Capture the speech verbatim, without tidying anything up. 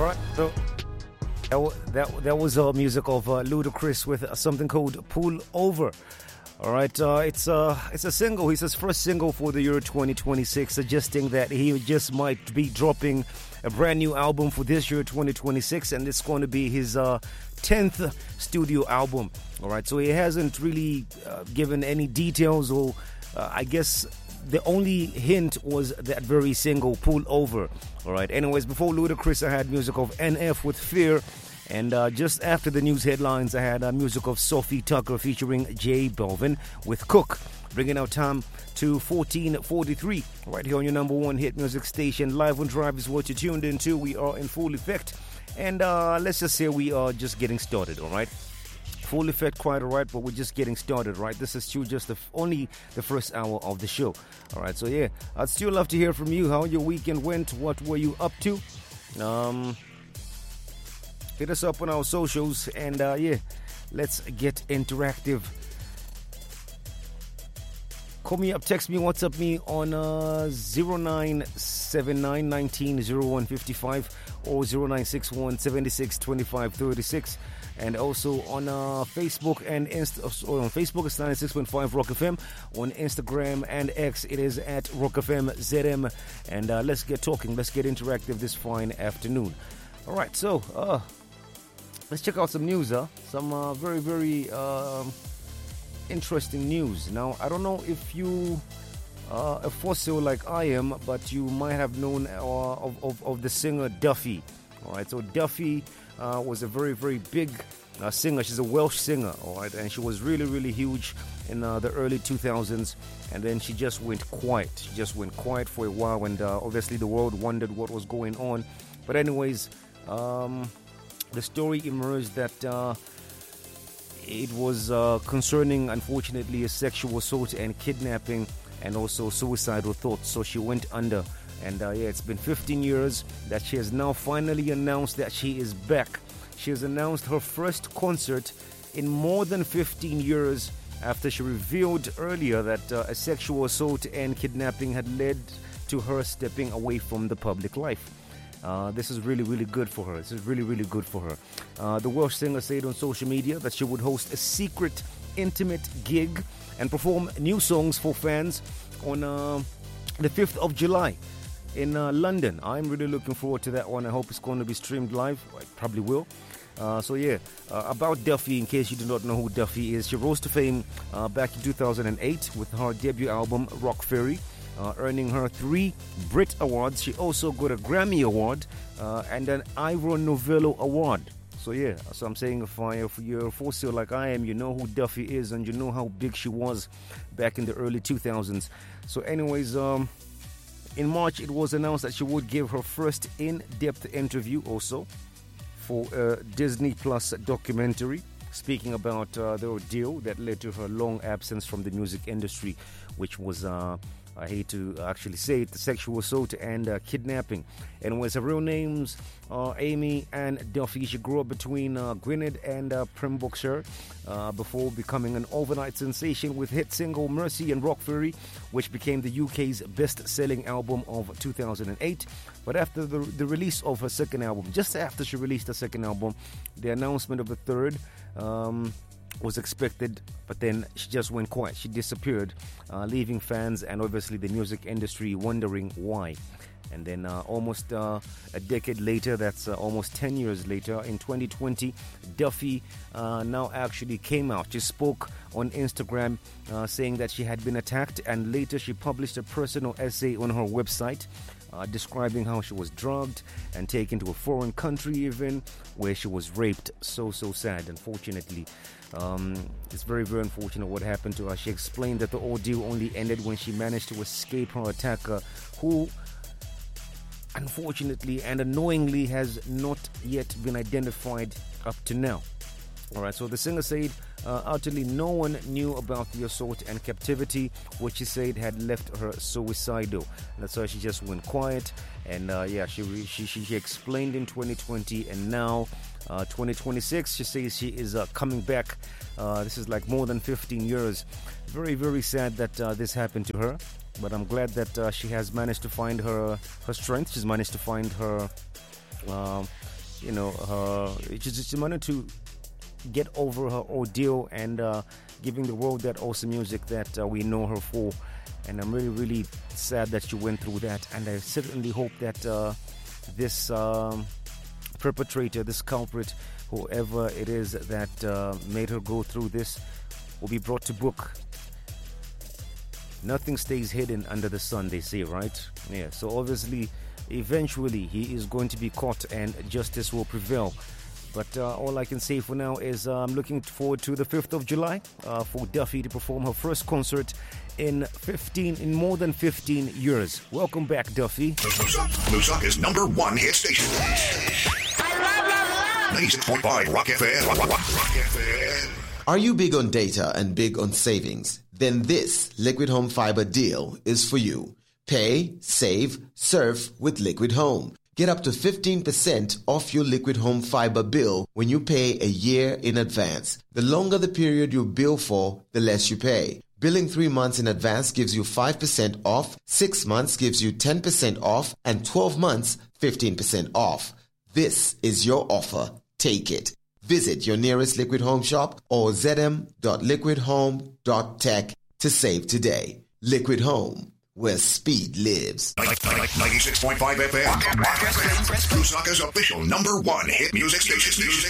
All right, so that wa- that, that was uh, music of uh, Ludacris with uh, something called "Pull Over." All right, uh, it's uh, it's a single. It's his first single for the year twenty twenty-six, suggesting that he just might be dropping a brand new album for this year twenty twenty-six, and it's going to be his uh, tenth studio album. All right, so he hasn't really uh, given any details, or uh, I guess the only hint was that very single, "Pull Over." All right, anyways, before Ludacris, I had music of N F with "Fear." And uh, just after the news headlines, I had uh, music of Sophie Tucker featuring J Balvin with "Cook," bringing our time to fourteen forty-three. Right here on your number one hit music station. Live on Drive is what you tuned into. We are in full effect. And uh, let's just say we are just getting started, all right? Full effect, quite all right, but we're just getting started, right? This is still just the f- only the first hour of the show. All right, so yeah, I'd still love to hear from you how your weekend went. What were you up to? Um... Hit us up on our socials, and uh, yeah, let's get interactive. Call me up, text me, WhatsApp me on uh, zero nine seven nine one nine zero one five five or zero nine six one seven six two five three six, and also on uh, Facebook and Inst- or on Facebook it's ninety-six point five Rock F M. On Instagram and X it is at Rock F M Z M, and uh, let's get talking, let's get interactive this fine afternoon. All right, so uh, let's check out some news, huh? Some uh, very, very uh, interesting news. Now, I don't know if you are a fossil like I am, but you might have known uh, of, of, of the singer Duffy. All right, so Duffy uh, was a very, very big uh, singer. She's a Welsh singer, all right, and she was really, really huge in uh, the early two thousands, and then she just went quiet. She just went quiet for a while, and uh, obviously the world wondered what was going on. But anyways, um... the story emerged that uh, it was uh, concerning, unfortunately, a sexual assault and kidnapping, and also suicidal thoughts. So she went under, and uh, yeah, it's been fifteen years that she has now finally announced that she is back. She has announced her first concert in more than fifteen years after she revealed earlier that uh, a sexual assault and kidnapping had led to her stepping away from the public life. Uh, this is really, really good for her. This is really, really good for her. Uh, the Welsh singer said on social media that she would host a secret, intimate gig and perform new songs for fans on uh, the fifth of July in uh, London. I'm really looking forward to that one. I hope it's going to be streamed live. I probably will. Uh, so yeah, uh, about Duffy, in case you do not know who Duffy is, she rose to fame uh, back in two thousand eight with her debut album, Rock Ferry. Uh, earning her three Brit Awards. She also got a Grammy Award uh, and an Ivor Novello Award. So yeah, so I'm saying if, I, if you're a fossil like I am, you know who Duffy is, and you know how big she was back in the early two thousands. So anyways, um, in March it was announced that she would give her first in-depth interview also for a Disney Plus documentary, speaking about uh, the ordeal that led to her long absence from the music industry, which was... Uh, I hate to actually say it, the sexual assault and uh, kidnapping. And was her real names are Amy Ann Duffy. She grew up between uh, Gwynedd and uh, Pembrokeshire uh, before becoming an overnight sensation with hit single Mercy and Rock Ferry, which became the U K's best-selling album of two thousand eight. But after the, the release of her second album, just after she released her second album, the announcement of the third um, was expected, but then she just went quiet. She disappeared, uh, leaving fans and obviously the music industry wondering why. And then uh, almost uh, a decade later, that's uh, almost ten years later, in twenty twenty, Duffy uh, now actually came out. She spoke on Instagram uh, saying that she had been attacked, and later she published a personal essay on her website uh, describing how she was drugged and taken to a foreign country even, where she was raped. So, so sad, unfortunately. Um, it's very, very unfortunate what happened to her. She explained that the ordeal only ended when she managed to escape her attacker, who unfortunately and annoyingly has not yet been identified up to now. Alright, so the singer said uh, utterly no one knew about the assault and captivity, which she said had left her suicidal. And that's why she just went quiet. And uh, yeah, she, she she she explained in twenty twenty, and now uh, twenty twenty-six, she says she is uh, coming back. Uh, this is like more than fifteen years. Very, very sad that uh, this happened to her. But I'm glad that uh, she has managed to find her her strength. She's managed to find her uh, you know, her, she, she managed to get over her ordeal and uh, giving the world that awesome music that uh, we know her for. And I'm really, really sad that she went through that. And I certainly hope that uh, this um, perpetrator, this culprit, whoever it is that uh, made her go through this, will be brought to book. Nothing stays hidden under the sun, they say, right? Yeah, so obviously, eventually, he is going to be caught and justice will prevail. But uh, all I can say for now is uh, I'm looking forward to the fifth of July uh, for Duffy to perform her first concert in fifteen, in more than fifteen years. Welcome back, Duffy. Lusaka's number one hit station. ninety-six point five Rock F M. Rock, rock, rock F M. Are you big on data and big on savings? Then this Liquid Home Fiber deal is for you. Pay, save, surf with Liquid Home. Get up to fifteen percent off your Liquid Home Fiber bill when you pay a year in advance. The longer the period you bill for, the less you pay. Billing three months in advance gives you five percent off, six months gives you ten percent off, and twelve months, fifteen percent off. This is your offer. Take it. Visit your nearest Liquid Home shop or z m dot liquid home dot tech to save today. Liquid Home, where speed lives. ninety-six point five F M. Lusaka's official number one hit music station.